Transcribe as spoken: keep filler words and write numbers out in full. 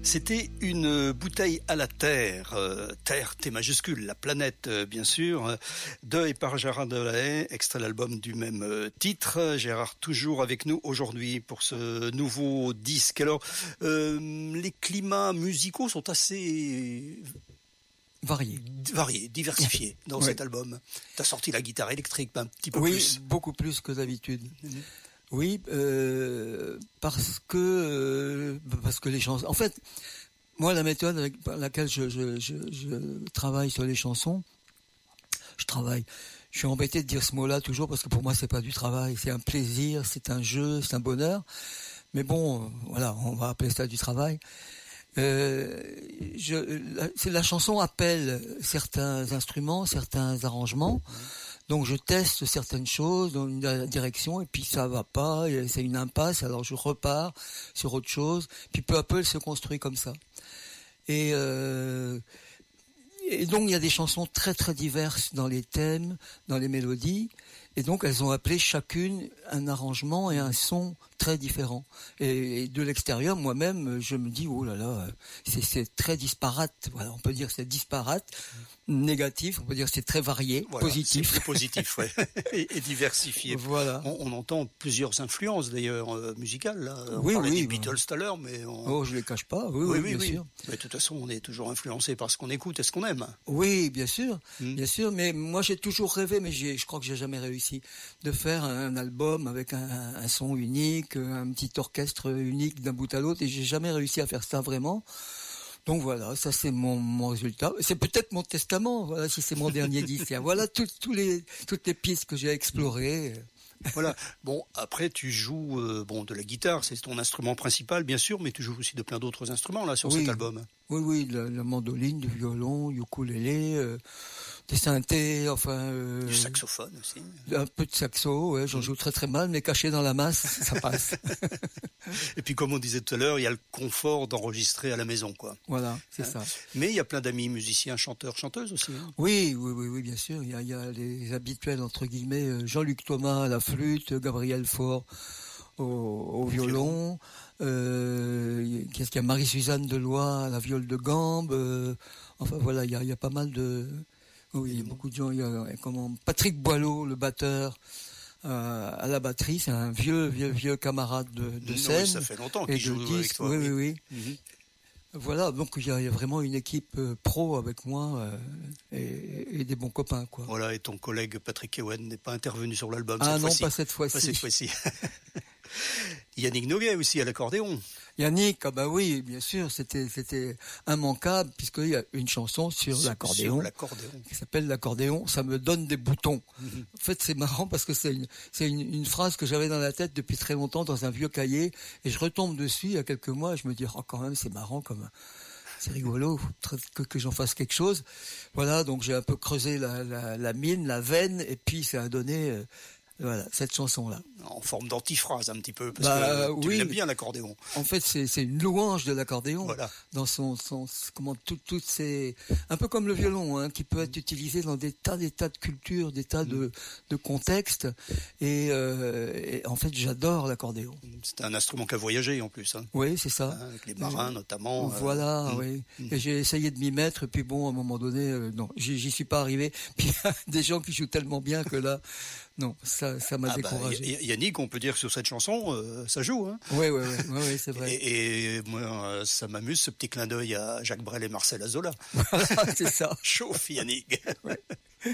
C'était une bouteille à la terre, euh, terre T majuscule, la planète euh, bien sûr, de et par Gérard Delahaye, extrait l'album du même euh, titre. Gérard toujours avec nous aujourd'hui pour ce nouveau disque. Alors, euh, les climats musicaux sont assez variés, variés, diversifiés dans ouais. cet album. Tu as sorti la guitare électrique un petit peu oui, plus. Oui, beaucoup plus que d'habitude. Mmh. Oui, euh, parce que euh, parce que les chansons. En fait, moi, la méthode avec laquelle je, je, je, je travaille sur les chansons, je travaille. Je suis embêté de dire ce mot-là toujours parce que pour moi, c'est pas du travail, c'est un plaisir, c'est un jeu, c'est un bonheur. Mais bon, voilà, on va appeler ça du travail. Euh, je, la, c'est, la chanson appelle certains instruments, certains arrangements. Donc je teste certaines choses dans une direction et puis ça va pas, et c'est une impasse, alors je repars sur autre chose. Puis peu à peu, elle se construit comme ça. Et, euh, et donc il y a des chansons très très diverses dans les thèmes, dans les mélodies. Et donc elles ont appelé chacune un arrangement et un son très différents. Et, et de l'extérieur, moi-même, je me dis, oh là là, c'est, c'est très disparate. Voilà, on peut dire que c'est disparate, négatif, on peut dire que c'est très varié, voilà, positif. C'est positif, ouais. et, et diversifié. Voilà. On, on entend plusieurs influences d'ailleurs euh, musicales. Là. On oui, parlait oui. des Beatles tout à l'heure, mais on... oh, je les cache pas. Oui, oui, oui bien oui. sûr. Mais de toute façon, on est toujours influencé par ce qu'on écoute et ce qu'on aime. Oui, bien sûr, mm. bien sûr. Mais moi, j'ai toujours rêvé, mais j'ai, je crois que j'ai jamais réussi, de faire un album avec un, un son unique, un petit orchestre unique d'un bout à l'autre, et j'ai jamais réussi à faire ça vraiment. Donc voilà, ça c'est mon, mon résultat. C'est peut-être mon testament, voilà, si c'est mon dernier disque. Voilà tout, tout les, toutes les pistes que j'ai explorées. Voilà. Bon, après tu joues euh, bon de la guitare, c'est ton instrument principal bien sûr, mais tu joues aussi de plein d'autres instruments là sur oui. cet album. Oui, oui, la, la mandoline, du violon, ukulélé, euh, des synthés, enfin. Euh, du saxophone aussi. Un peu de saxo, ouais, j'en mmh. joue très très mal, mais caché dans la masse, ça passe. Et puis comme on disait tout à l'heure, il y a le confort d'enregistrer à la maison, quoi. Voilà, c'est hein ça. Mais il y a plein d'amis musiciens, chanteurs, chanteuses aussi. Hein. Oui, oui, oui, oui, bien sûr. Il y a, il y a les habituels entre guillemets, Jean-Luc Thomas à la flûte, Gabriel Faure au, au violon. Euh, qu'est-ce qu'il y a, Marie-Suzanne Deloy à la viole de gambe. Euh, enfin voilà, il y a, il y a pas mal de. Oui, il y a beaucoup de gens. Il y a comment Patrick Boileau, le batteur. Euh, à la batterie, c'est un vieux, vieux, vieux camarade de, de oui, scène. Ça fait longtemps qu'il joue avec toi. Oui, oui, oui. oui. Mm-hmm. Voilà, donc il y, y a vraiment une équipe euh, pro avec moi euh, et, et des bons copains, quoi. Voilà, et ton collègue Patrick Ewen n'est pas intervenu sur l'album ah cette non, fois-ci. pas cette fois-ci. Pas cette fois-ci. Yannick Noguet aussi à l'accordéon. Yannick, ah bah oui, bien sûr, c'était c'était immanquable puisqu'il y a une chanson sur, sur l'accordéon, sur l'accordéon qui s'appelle l'accordéon. Ça me donne des boutons. Mm-hmm. En fait, c'est marrant parce que c'est une c'est une, une phrase que j'avais dans la tête depuis très longtemps dans un vieux cahier et je retombe dessus il y a quelques mois et je me dis oh quand même c'est marrant comme c'est rigolo que, que j'en fasse quelque chose. Voilà, donc j'ai un peu creusé la, la, la mine, la veine et puis ça a donné euh, voilà, cette chanson-là. En forme d'antiphrase un petit peu, parce bah, que tu oui, l'aimes bien l'accordéon. En fait, c'est, c'est une louange de l'accordéon. Voilà. Dans son, son comment toutes tout ces, un peu comme le violon, hein, qui peut être utilisé dans des tas, des tas de cultures, des tas mmh. de, de contextes. Et, euh, et en fait, j'adore l'accordéon. C'est un instrument qui a voyagé en plus. Hein. Oui, c'est ça. Hein, avec les marins notamment. Voilà, euh, oui. Mmh. Et j'ai essayé de m'y mettre, et puis bon, à un moment donné, euh, non, j'y, j'y suis pas arrivé. Puis il y a des gens qui jouent tellement bien que là. Non, ça, ça m'a ah découragé. Bah, Yannick, on peut dire que sur cette chanson, euh, ça joue. Hein. Oui, oui, oui, oui, c'est vrai. Et, et moi, ça m'amuse ce petit clin d'œil à Jacques Brel et Marcel Azola. Voilà, c'est ça. Chauffe, Yannick. Ouais.